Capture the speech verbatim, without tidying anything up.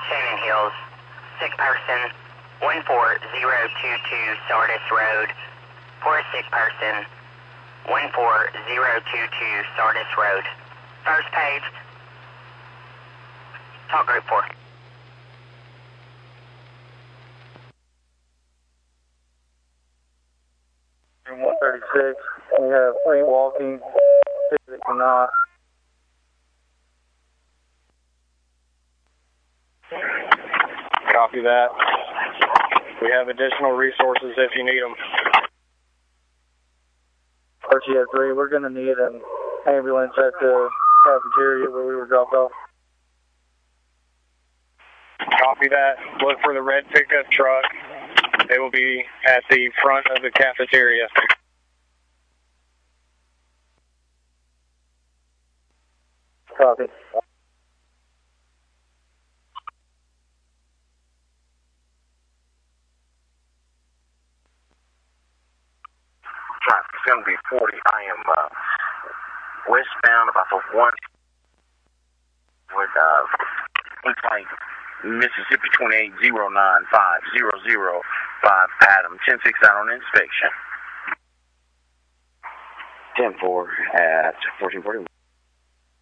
Shannon Hills. Sick person, one four zero two two Sardis Road. For a sick person, one four zero two two Sardis Road. First page. Talk group four. one thirty-six, we have three walking, six that cannot. Copy that. We have additional resources if you need them. Archie at three, we're going to need an ambulance at the cafeteria where we were dropped off. Copy that. Look for the red pickup truck. They will be at the front of the cafeteria. Copy. Traffic's going to be forty. I am uh, westbound about the one with uh, like Mississippi twenty-eight zero nine five zero zero five Adam. ten six out on inspection. ten four at fourteen forty-one.